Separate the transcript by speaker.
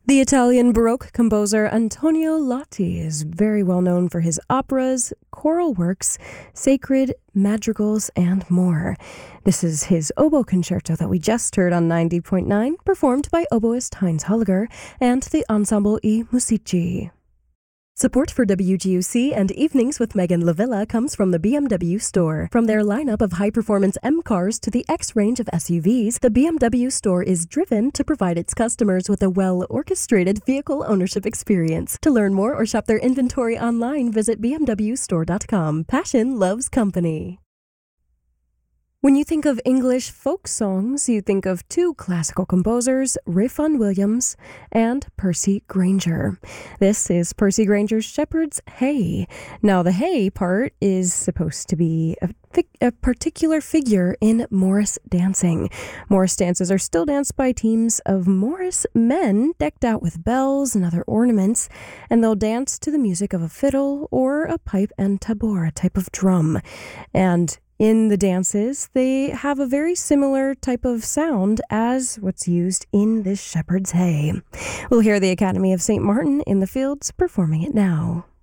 Speaker 1: The Italian Baroque composer Antonio Lotti is very well known for his operas, choral works, sacred madrigals, and more. This is his oboe concerto that we just heard on 90.9, performed by oboist Heinz Holliger and the Ensemble I Musici. Support for WGUC and Evenings with Megan Lavilla comes from the BMW Store. From their lineup of high-performance M cars to the X range of SUVs, the BMW Store is driven to provide its customers with a well-orchestrated vehicle ownership experience. To learn more or shop their inventory online, visit bmwstore.com. Passion loves company. When you think of English folk songs, you think of two classical composers, Ralph Vaughan Williams and Percy Grainger. This is Percy Grainger's Shepherd's Hey. Now, the hey part is supposed to be a particular figure in Morris dancing. Morris dances are still danced by teams of Morris men decked out with bells and other ornaments, and they'll dance to the music of a fiddle or a pipe and tabor, a type of drum. And in the dances, they have a very similar type of sound as what's used in this Shepherd's Hey. We'll hear the Academy of St. Martin in the Fields performing it now.